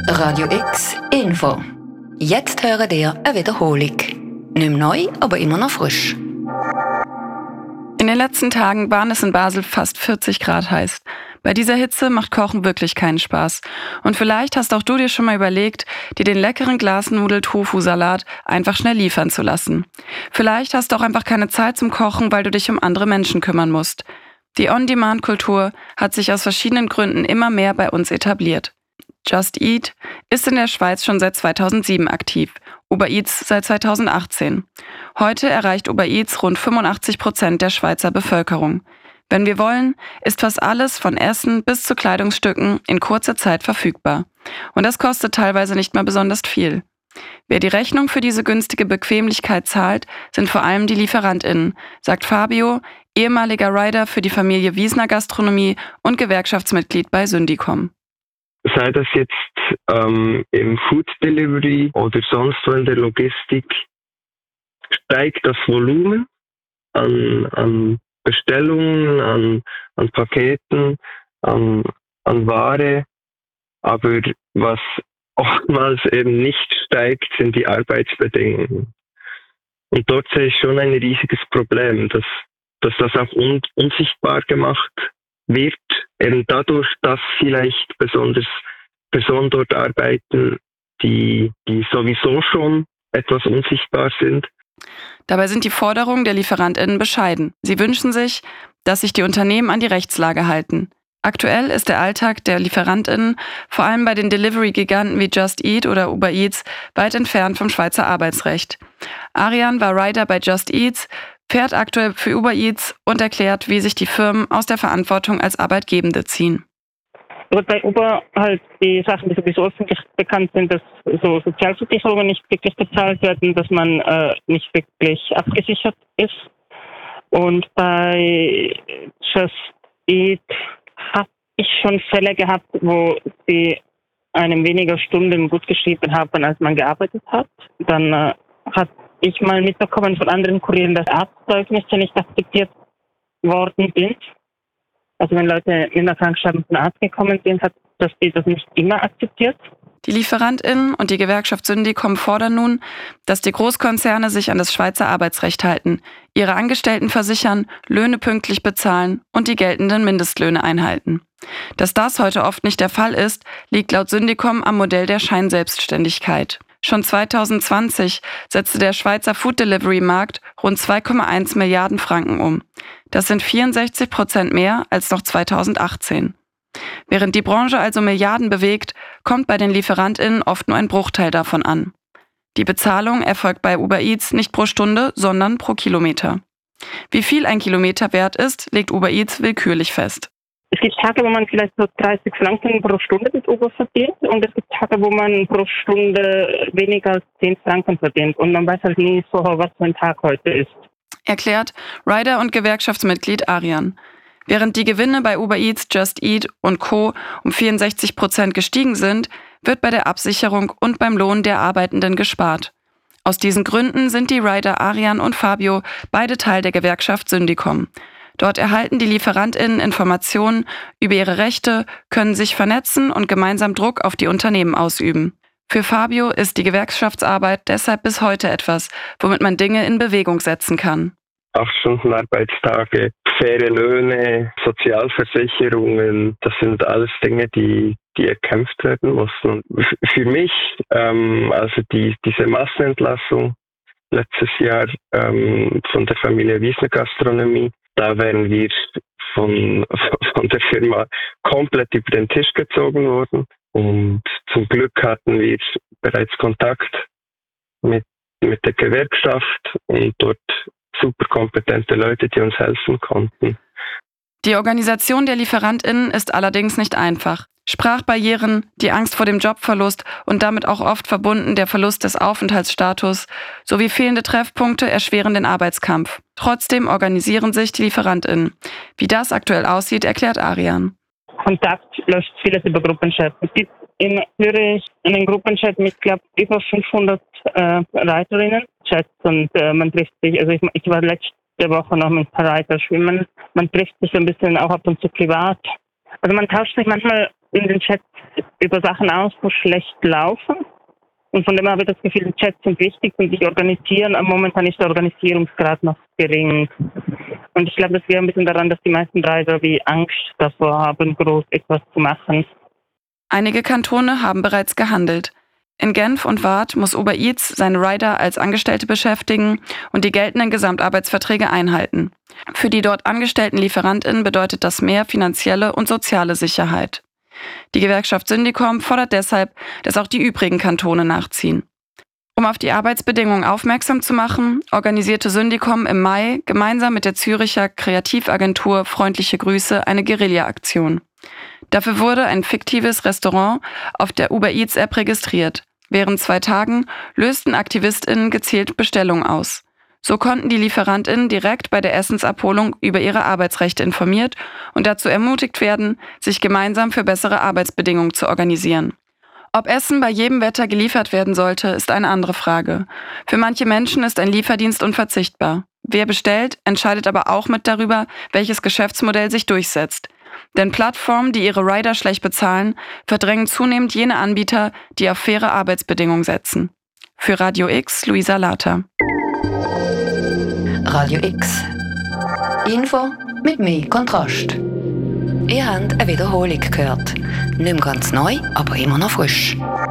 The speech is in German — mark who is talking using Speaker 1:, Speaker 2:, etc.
Speaker 1: Radio X Info. Jetzt hören ihr eine Wiederholung. Nicht mehr neu, aber immer noch frisch.
Speaker 2: In den letzten Tagen waren es in Basel fast 40 Grad heiß. Bei dieser Hitze macht Kochen wirklich keinen Spaß. Und vielleicht hast auch du dir schon mal überlegt, dir den leckeren Glasnudel-Tofu-Salat einfach schnell liefern zu lassen. Vielleicht hast du auch einfach keine Zeit zum Kochen, weil du dich um andere Menschen kümmern musst. Die On-Demand-Kultur hat sich aus verschiedenen Gründen immer mehr bei uns etabliert. Just Eat ist in der Schweiz schon seit 2007 aktiv, Uber Eats seit 2018. Heute erreicht Uber Eats rund 85% der Schweizer Bevölkerung. Wenn wir wollen, ist fast alles von Essen bis zu Kleidungsstücken in kurzer Zeit verfügbar. Und das kostet teilweise nicht mal besonders viel. Wer die Rechnung für diese günstige Bequemlichkeit zahlt, sind vor allem die LieferantInnen, sagt Fabio, ehemaliger Rider für die Familie Wiesner Gastronomie und Gewerkschaftsmitglied bei Syndicom.
Speaker 3: Sei das jetzt im Food Delivery oder sonst wo in der Logistik, steigt das Volumen an Bestellungen, an Paketen, an Ware. Aber was oftmals eben nicht steigt, sind die Arbeitsbedingungen. Und dort sehe ich schon ein riesiges Problem, dass das auch unsichtbar gemacht wird, eben dadurch, dass vielleicht besonders Personen dort arbeiten, die sowieso schon etwas unsichtbar sind.
Speaker 2: Dabei sind die Forderungen der LieferantInnen bescheiden. Sie wünschen sich, dass sich die Unternehmen an die Rechtslage halten. Aktuell ist der Alltag der LieferantInnen, vor allem bei den Delivery-Giganten wie Just Eat oder Uber Eats, weit entfernt vom Schweizer Arbeitsrecht. Arian war Rider bei Just Eats, fährt aktuell für Uber Eats und erklärt, wie sich die Firmen aus der Verantwortung als Arbeitgebende ziehen.
Speaker 4: Also bei Uber halt die Sachen, die sowieso öffentlich bekannt sind, dass so Sozialversicherungen nicht wirklich bezahlt werden, dass man nicht wirklich abgesichert ist. Und bei Just Eat habe ich schon Fälle gehabt, wo sie einem weniger Stunden gut geschrieben haben, als man gearbeitet hat. Dann hat ich mal mitbekommen von anderen Kurieren, dass Arztzeugnisse nicht akzeptiert worden sind. Also wenn Leute mit einer Krankschreibung zum Arzt gekommen sind, hat das nicht immer akzeptiert.
Speaker 2: Die LieferantInnen und die Gewerkschaft Syndicom fordern nun, dass die Großkonzerne sich an das Schweizer Arbeitsrecht halten, ihre Angestellten versichern, Löhne pünktlich bezahlen und die geltenden Mindestlöhne einhalten. Dass das heute oft nicht der Fall ist, liegt laut Syndicom am Modell der Scheinselbstständigkeit. Schon 2020 setzte der Schweizer Food-Delivery-Markt rund 2,1 Milliarden Franken um. Das sind 64% mehr als noch 2018. Während die Branche also Milliarden bewegt, kommt bei den LieferantInnen oft nur ein Bruchteil davon an. Die Bezahlung erfolgt bei Uber Eats nicht pro Stunde, sondern pro Kilometer. Wie viel ein Kilometer wert ist, legt Uber Eats willkürlich fest.
Speaker 4: Es gibt Tage, wo man vielleicht so 30 Franken pro Stunde mit Uber verdient und es gibt Tage, wo man pro Stunde weniger als 10 Franken verdient und man weiß halt nie so, was für ein Tag heute ist.
Speaker 2: Erklärt Rider und Gewerkschaftsmitglied Arian. Während die Gewinne bei Uber Eats, Just Eat und Co. um 64% gestiegen sind, wird bei der Absicherung und beim Lohn der Arbeitenden gespart. Aus diesen Gründen sind die Rider Arian und Fabio beide Teil der Gewerkschaft Syndicom. Dort erhalten die LieferantInnen Informationen über ihre Rechte, können sich vernetzen und gemeinsam Druck auf die Unternehmen ausüben. Für Fabio ist die Gewerkschaftsarbeit deshalb bis heute etwas, womit man Dinge in Bewegung setzen kann.
Speaker 3: 8-Stunden-Arbeitstage, faire Löhne, Sozialversicherungen, das sind alles Dinge, die erkämpft werden mussten. Und für mich, also diese Massenentlassung letztes Jahr von der Familie Wiesner Gastronomie, da wären wir von der Firma komplett über den Tisch gezogen worden. Und zum Glück hatten wir bereits Kontakt mit der Gewerkschaft und dort super kompetente Leute, die uns helfen konnten.
Speaker 2: Die Organisation der LieferantInnen ist allerdings nicht einfach. Sprachbarrieren, die Angst vor dem Jobverlust und damit auch oft verbunden der Verlust des Aufenthaltsstatus sowie fehlende Treffpunkte erschweren den Arbeitskampf. Trotzdem organisieren sich die LieferantInnen. Wie das aktuell aussieht, erklärt Arian.
Speaker 4: Kontakt läuft vieles über Gruppenchat. Es gibt in Zürich einen Gruppenchat mit, glaube ich, über 500 Reiterinnen, Chats und man trifft sich, also ich war letzte Woche noch mit ein paar Reiter schwimmen, man trifft sich ein bisschen auch ab und zu privat. Also man tauscht sich manchmal in den Chats über Sachen aus, die schlecht laufen. Und von dem her habe ich das Gefühl, die Chats sind wichtig und sich organisieren. Aber momentan ist der Organisierungsgrad noch gering. Und ich glaube, das wäre ein bisschen daran, dass die meisten Rider wie Angst davor haben, groß etwas zu machen.
Speaker 2: Einige Kantone haben bereits gehandelt. In Genf und Waadt muss Uber Eats seine Rider als Angestellte beschäftigen und die geltenden Gesamtarbeitsverträge einhalten. Für die dort angestellten LieferantInnen bedeutet das mehr finanzielle und soziale Sicherheit. Die Gewerkschaft Syndicom fordert deshalb, dass auch die übrigen Kantone nachziehen. Um auf die Arbeitsbedingungen aufmerksam zu machen, organisierte Syndicom im Mai gemeinsam mit der Züricher Kreativagentur Freundliche Grüße eine Guerilla-Aktion. Dafür wurde ein fiktives Restaurant auf der Uber Eats App registriert. Während 2 Tagen lösten AktivistInnen gezielt Bestellungen aus. So konnten die LieferantInnen direkt bei der Essensabholung über ihre Arbeitsrechte informiert und dazu ermutigt werden, sich gemeinsam für bessere Arbeitsbedingungen zu organisieren. Ob Essen bei jedem Wetter geliefert werden sollte, ist eine andere Frage. Für manche Menschen ist ein Lieferdienst unverzichtbar. Wer bestellt, entscheidet aber auch mit darüber, welches Geschäftsmodell sich durchsetzt. Denn Plattformen, die ihre Rider schlecht bezahlen, verdrängen zunehmend jene Anbieter, die auf faire Arbeitsbedingungen setzen. Für Radio X, Luisa Later.
Speaker 1: Radio X. Info mit mehr Kontrast. Ihr habt eine Wiederholung gehört. Nicht mehr ganz neu, aber immer noch frisch.